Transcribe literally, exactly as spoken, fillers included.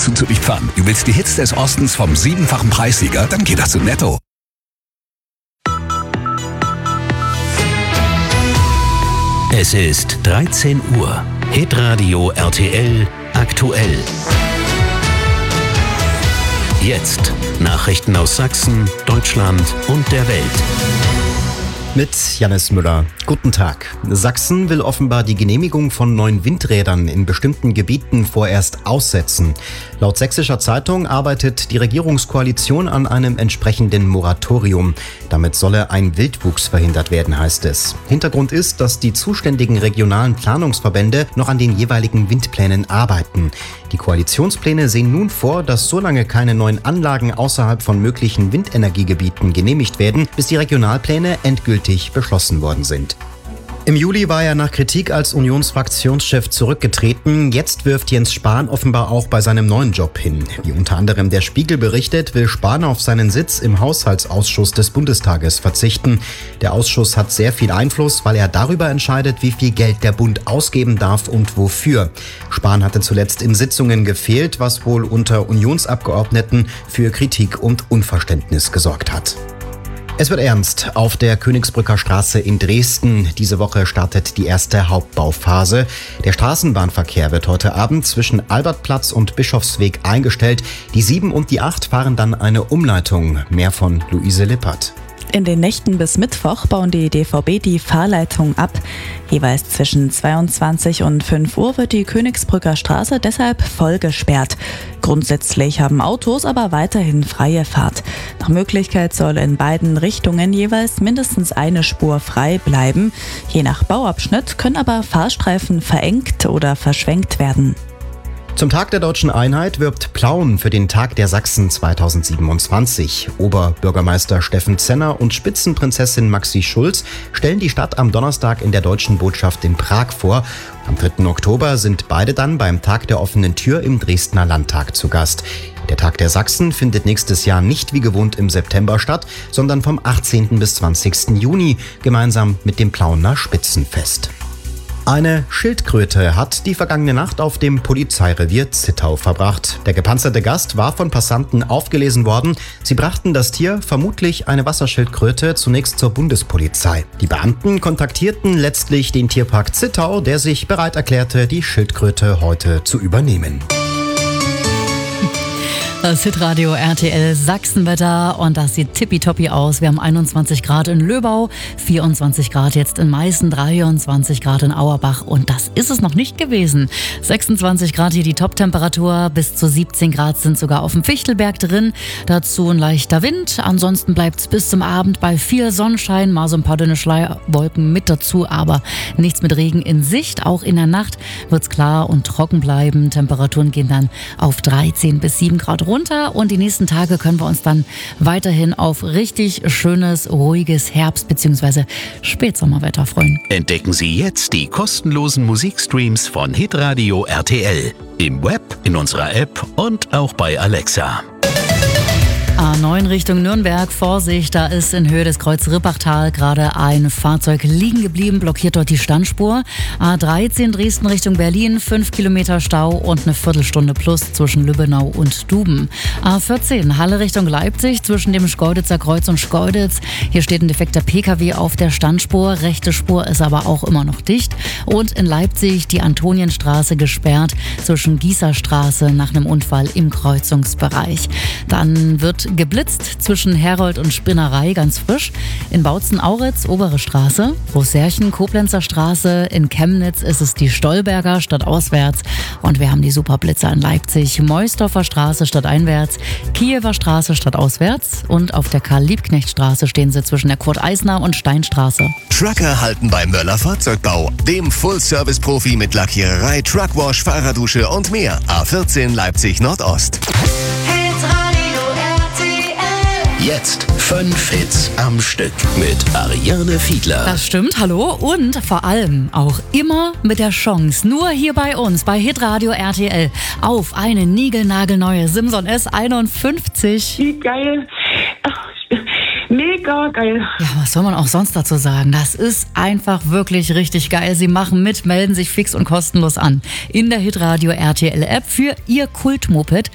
dazu zu liefern. Du willst die Hits des Ostens vom siebenfachen Preissieger? Dann geht das zu Netto. Es ist dreizehn Uhr. Hitradio R T L aktuell. Jetzt Nachrichten aus Sachsen, Deutschland und der Welt. Mit Jannis Müller. Guten Tag. Sachsen will offenbar die Genehmigung von neuen Windrädern in bestimmten Gebieten vorerst aussetzen. Laut Sächsischer Zeitung arbeitet die Regierungskoalition an einem entsprechenden Moratorium. Damit solle ein Wildwuchs verhindert werden, heißt es. Hintergrund ist, dass die zuständigen regionalen Planungsverbände noch an den jeweiligen Windplänen arbeiten. Die Koalitionspläne sehen nun vor, dass solange keine neuen Anlagen außerhalb von möglichen Windenergiegebieten genehmigt werden, bis die Regionalpläne endgültig beschlossen worden sind. Im Juli war er nach Kritik als Unionsfraktionschef zurückgetreten. Jetzt wirft Jens Spahn offenbar auch bei seinem neuen Job hin. Wie unter anderem der Spiegel berichtet, will Spahn auf seinen Sitz im Haushaltsausschuss des Bundestages verzichten. Der Ausschuss hat sehr viel Einfluss, weil er darüber entscheidet, wie viel Geld der Bund ausgeben darf und wofür. Spahn hatte zuletzt in Sitzungen gefehlt, was wohl unter Unionsabgeordneten für Kritik und Unverständnis gesorgt hat. Es wird ernst auf der Königsbrücker Straße in Dresden. Diese Woche startet die erste Hauptbauphase. Der Straßenbahnverkehr wird heute Abend zwischen Albertplatz und Bischofsweg eingestellt. Die sieben und die acht fahren dann eine Umleitung. Mehr von Luise Lippert. In den Nächten bis Mittwoch bauen die D V B die Fahrleitung ab. Jeweils zwischen zweiundzwanzig und fünf Uhr wird die Königsbrücker Straße deshalb voll gesperrt. Grundsätzlich haben Autos aber weiterhin freie Fahrt. Nach Möglichkeit soll in beiden Richtungen jeweils mindestens eine Spur frei bleiben. Je nach Bauabschnitt können aber Fahrstreifen verengt oder verschwenkt werden. Zum Tag der Deutschen Einheit wirbt Plauen für den Tag der Sachsen zweitausendsiebenundzwanzig. Oberbürgermeister Steffen Zenner und Spitzenprinzessin Maxi Schulz stellen die Stadt am Donnerstag in der Deutschen Botschaft in Prag vor. Am dritten Oktober sind beide dann beim Tag der offenen Tür im Dresdner Landtag zu Gast. Der Tag der Sachsen findet nächstes Jahr nicht wie gewohnt im September statt, sondern vom achtzehnten bis zwanzigsten Juni, gemeinsam mit dem Plauener Spitzenfest. Eine Schildkröte hat die vergangene Nacht auf dem Polizeirevier Zittau verbracht. Der gepanzerte Gast war von Passanten aufgelesen worden. Sie brachten das Tier, vermutlich eine Wasserschildkröte, zunächst zur Bundespolizei. Die Beamten kontaktierten letztlich den Tierpark Zittau, der sich bereit erklärte, die Schildkröte heute zu übernehmen. Das Hitradio R T L Sachsenwetter und das sieht tippitoppi aus. Wir haben einundzwanzig Grad in Löbau, vierundzwanzig Grad jetzt in Meißen, dreiundzwanzig Grad in Auerbach und das ist es noch nicht gewesen. sechsundzwanzig Grad hier die Toptemperatur, bis zu siebzehn Grad sind sogar auf dem Fichtelberg drin. Dazu ein leichter Wind, ansonsten bleibt es bis zum Abend bei viel Sonnenschein, mal so ein paar dünne Schleierwolken mit dazu, aber nichts mit Regen in Sicht. Auch in der Nacht wird es klar und trocken bleiben. Temperaturen gehen dann auf dreizehn bis sieben Grad runter. Und die nächsten Tage können wir uns dann weiterhin auf richtig schönes, ruhiges Herbst- bzw. Spätsommerwetter freuen. Entdecken Sie jetzt die kostenlosen Musikstreams von Hitradio R T L. Im Web, in unserer App und auch bei Alexa. A neun Richtung Nürnberg, Vorsicht, da ist in Höhe des Kreuz Rippachtal gerade ein Fahrzeug liegen geblieben, blockiert dort die Standspur. A dreizehn Dresden Richtung Berlin, fünf Kilometer Stau und eine Viertelstunde plus zwischen Lübbenau und Duben. A vierzehn Halle Richtung Leipzig zwischen dem Schkeuditzer Kreuz und Schkeuditz. Hier steht ein defekter P K W auf der Standspur, rechte Spur ist aber auch immer noch dicht. Und in Leipzig die Antonienstraße gesperrt zwischen Gießerstraße nach einem Unfall im Kreuzungsbereich. Dann wird geblitzt zwischen Herold und Spinnerei, ganz frisch. In Bautzen-Auritz, Obere Straße. Großsärchen, Koblenzer Straße. In Chemnitz ist es die Stolberger stadtauswärts. Und wir haben die Superblitzer in Leipzig. Meusdorfer Straße stadteinwärts. Kiewer Straße stadtauswärts. Und auf der Karl-Liebknecht-Straße stehen sie zwischen der Kurt-Eisner und Steinstraße. Trucker halten bei Möller Fahrzeugbau. Dem Full-Service-Profi mit Lackiererei, Truckwash, Fahrradusche und mehr. A vierzehn Leipzig Nordost. Jetzt fünf Hits am Stück mit Ariane Fiedler. Das stimmt, hallo. Und vor allem auch immer mit der Chance, nur hier bei uns, bei Hitradio R T L, auf eine niegelnagelneue Simson S einundfünfzig. Wie geil. Ach, mega geil. Ja, was soll man auch sonst dazu sagen? Das ist einfach wirklich richtig geil. Sie machen mit, melden sich fix und kostenlos an. In der Hitradio R T L App für Ihr Kultmoped.